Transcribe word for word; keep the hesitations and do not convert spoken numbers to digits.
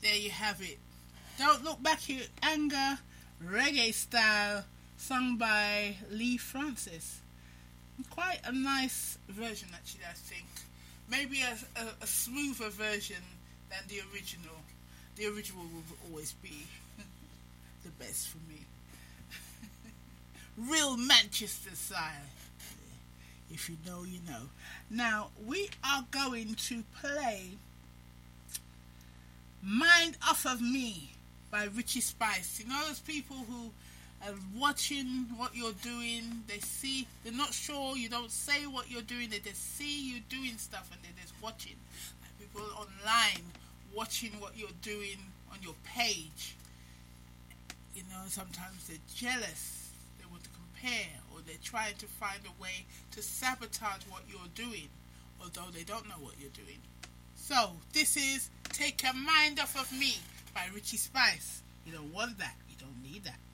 there you have it. Don't Look Back in Anger, reggae style, sung by Lee Francis. Quite a nice version, actually, I think. Maybe a, a, a smoother version than the original. The original will always be the best for me. Real Manchester style. If you know, you know. Now, we are going to play Mind Off of Me by Richie Spice. You know those people who are watching what you're doing, they see, they're not sure, you don't say what you're doing, they just see you doing stuff and they're just watching. Like people online watching what you're doing on your page. You know, sometimes they're jealous, they want to compare, or they're trying to find a way to sabotage what you're doing, although they don't know what you're doing. So, this is Take Your Mind Off of Me by Richie Spice. You don't want that. You don't need that.